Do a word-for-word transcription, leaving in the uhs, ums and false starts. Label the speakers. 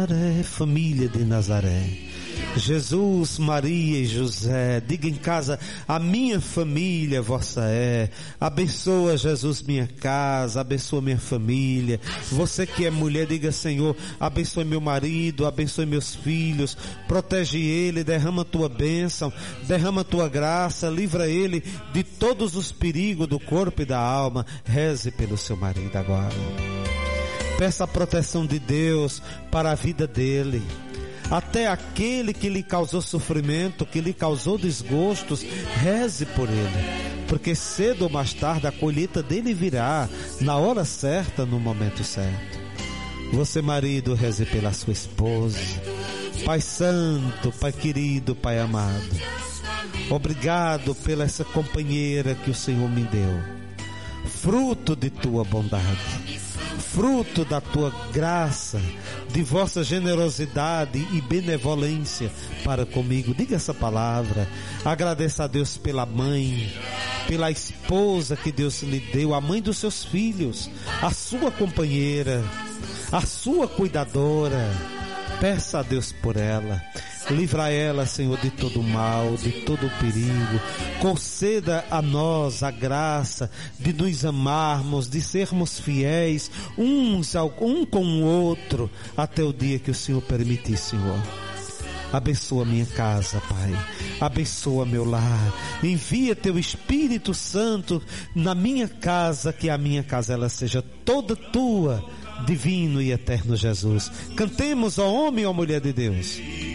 Speaker 1: Família de Nazaré, Jesus, Maria e José, diga em casa: a minha família vossa é. Abençoa, Jesus, minha casa, abençoa minha família. Você que é mulher, diga: Senhor, abençoe meu marido, abençoe meus filhos, protege ele, derrama tua bênção, derrama tua graça, livra ele de todos os perigos do corpo e da alma. Reze pelo seu marido agora. Peça a proteção de Deus para a vida dele. Até aquele que lhe causou sofrimento, que lhe causou desgostos, reze por ele, porque cedo ou mais tarde a colheita dele virá, na hora certa, no momento certo. Você, marido, reze pela sua esposa. Pai santo, Pai querido, Pai amado, obrigado pela essa companheira que o Senhor me deu, fruto de tua bondade, fruto da tua graça, de vossa generosidade e benevolência para comigo. Diga essa palavra. Agradeça a Deus pela mãe, pela esposa que Deus lhe deu, a mãe dos seus filhos, a sua companheira, a sua cuidadora. Peça a Deus por ela. Livra ela, Senhor, de todo mal, de todo perigo. Conceda a nós a graça de nos amarmos, de sermos fiéis uns ao, um com o outro, até o dia que o Senhor permitir, Senhor. Abençoa minha casa, Pai. Abençoa meu lar. Envia teu Espírito Santo na minha casa, que a minha casa ela seja toda tua, divino e eterno Jesus. Cantemos, ó homem e ó mulher de Deus.